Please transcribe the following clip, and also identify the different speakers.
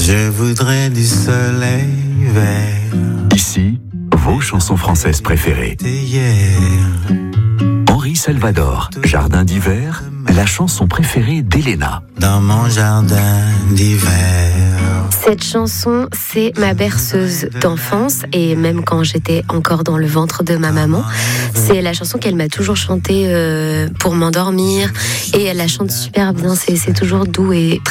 Speaker 1: Je voudrais du soleil vert.
Speaker 2: Ici, vos chansons françaises préférées. Henri Salvador, Jardin d'hiver, la chanson préférée d'Elena.
Speaker 1: Dans mon jardin d'hiver.
Speaker 3: Cette chanson, c'est ma berceuse d'enfance, et même quand j'étais encore dans le ventre de ma maman, c'est la chanson qu'elle m'a toujours chantée pour m'endormir, et elle la chante super bien, c'est toujours doux et très